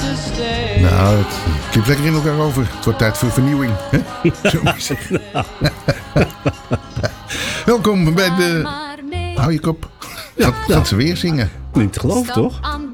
Nou, het klinkt lekker in elkaar over. Het wordt tijd voor vernieuwing. Hè? Zo maar zeggen. Welkom bij de... Hou je kop. Gaat ze weer zingen. Niet te geloven, toch?